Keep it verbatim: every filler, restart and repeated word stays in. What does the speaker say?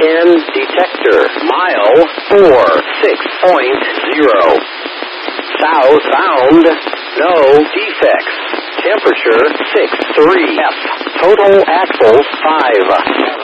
ten detector. Mile four six point zero. Southbound, no defects. Temperature six three F. Total axles five.